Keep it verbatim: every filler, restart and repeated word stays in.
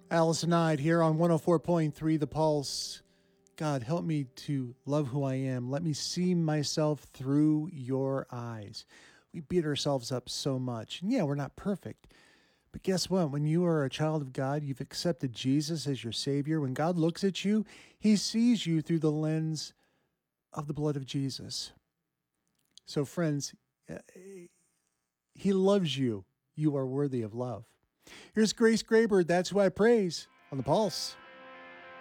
Allison Hyde here on one oh four point three The Pulse. God, help me to love who I am. Let me see myself through your eyes. We beat ourselves up so much. And yeah, we're not perfect. But guess what? When you are a child of God, you've accepted Jesus as your Savior. When God looks at you, He sees you through the lens of the blood of Jesus. So, friends, He loves you. You are worthy of love. Here's Grace Graber. That's who I praise on The Pulse.